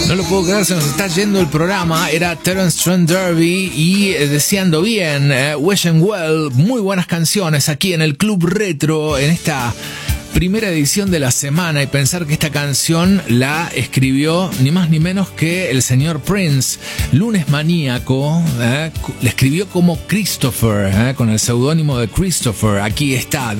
No lo puedo creer, se nos está yendo el programa. Era Terence Trent D'Arby y Deseando Bien, Wish and Well. Muy buenas canciones aquí en el Club Retro, en esta primera edición de la semana. Y pensar que esta canción la escribió ni más ni menos que el señor Prince. Lunes Maníaco, la escribió como Christopher, con el seudónimo de Christopher. Aquí está.